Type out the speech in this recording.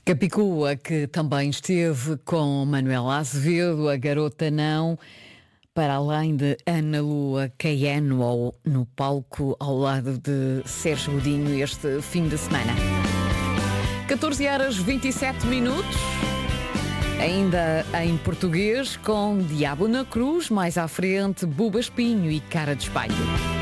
Capicua, que também esteve com Manuela Azevedo, a Garota Não, para além de Ana Lua Caiano no palco ao lado de Sérgio Godinho este fim de semana. 14h27, ainda em português, com Diabo na Cruz, mais à frente Buba Espinho e Cara de Espelho.